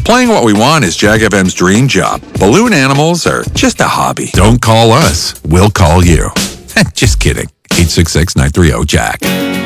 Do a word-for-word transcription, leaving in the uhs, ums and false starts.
Playing what we want is Jag F M's dream job. Balloon animals are just a hobby. Don't call us. We'll call you. Just kidding. eight six six, nine three zero, Jack.